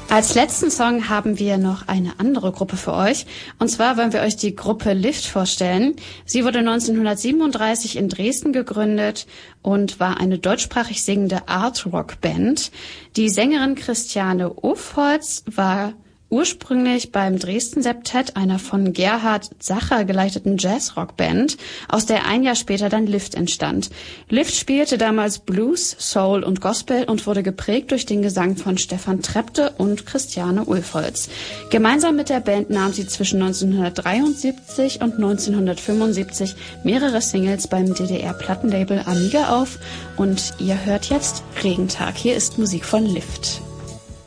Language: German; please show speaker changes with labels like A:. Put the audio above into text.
A: Als letzten Song haben wir noch eine andere Gruppe für euch. Und zwar wollen wir euch die Gruppe Lift vorstellen. Sie wurde 1937 in Dresden gegründet und war eine deutschsprachig singende Art-Rock-Band. Die Sängerin Christiane Opholz war ursprünglich beim Dresden Septett, einer von Gerhard Sacher geleiteten Jazz-Rock-Band, aus der ein Jahr später dann Lift entstand. Lift spielte damals Blues, Soul und Gospel und wurde geprägt durch den Gesang von Stefan Trepte und Christiane Opholz. Gemeinsam mit der Band nahm sie zwischen 1973 und 1975 mehrere Singles beim DDR-Plattenlabel Amiga auf und ihr hört jetzt Regentag. Hier ist Musik von Lift.